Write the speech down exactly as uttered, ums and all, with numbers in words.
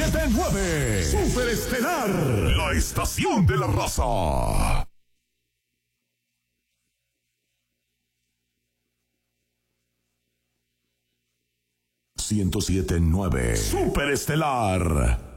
siete nueve. Superestelar, la estación de la raza. ciento siete nueve. Superestelar.